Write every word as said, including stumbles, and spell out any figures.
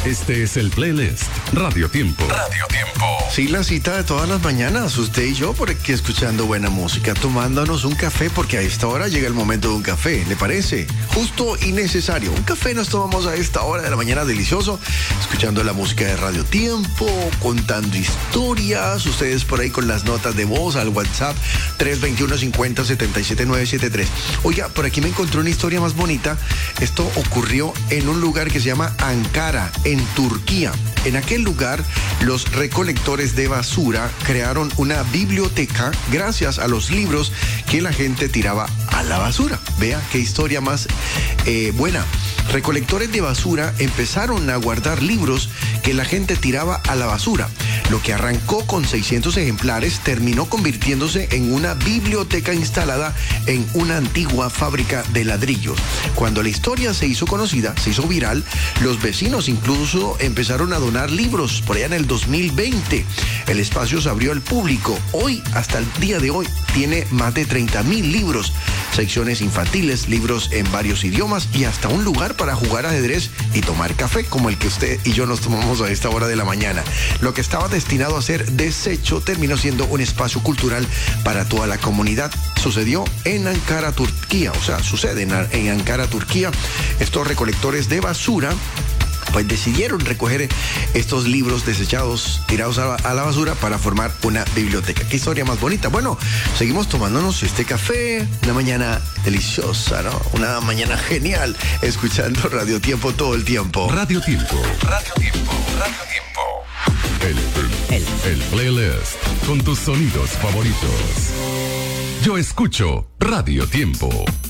Este es el playlist Radio Tiempo. Radio Tiempo. Sí, la cita de todas las mañanas, usted y yo, por aquí escuchando buena música, tomándonos un café, porque a esta hora llega el momento de un café, ¿le parece? Justo y necesario. Un café nos tomamos a esta hora de la mañana, delicioso, escuchando la música de Radio Tiempo, contando historias, ustedes por ahí con las notas de voz al WhatsApp tres dos uno, cinco cero, siete siete nueve siete tres. Oiga, por aquí me encontré una historia más bonita. Esto ocurrió en un lugar que se llama Ankara, en Turquía. En aquel lugar, los recolectores de basura crearon una biblioteca gracias a los libros que la gente tiraba a la basura. Vea qué historia más eh, buena. Recolectores de basura empezaron a guardar libros que la gente tiraba a la basura. Lo que arrancó con seiscientos ejemplares terminó convirtiéndose en una biblioteca instalada en una antigua fábrica de ladrillos. Cuando la historia se hizo conocida, se hizo viral, los vecinos incluso empezaron a donar libros por allá en el dos mil veinte. El espacio se abrió al público. Hoy, hasta el día de hoy, tiene más de treinta mil libros, secciones infantiles, libros en varios idiomas y hasta un lugar para jugar ajedrez y tomar café, como el que usted y yo nos tomamos a esta hora de la mañana. Lo que estaba destinado a ser desecho terminó siendo un espacio cultural para toda la comunidad. Sucedió en Ankara, Turquía, o sea, sucede en, en Ankara, Turquía. Estos recolectores de basura pues decidieron recoger estos libros desechados, tirados a, a la basura para formar una biblioteca. Qué historia más bonita. Bueno, seguimos tomándonos este café, una mañana deliciosa, ¿no? Una mañana genial, escuchando Radio Tiempo todo el tiempo. Radio Tiempo. Radio Tiempo. Radio Tiempo. El, el, el playlist con tus sonidos favoritos. Yo escucho Radio Tiempo.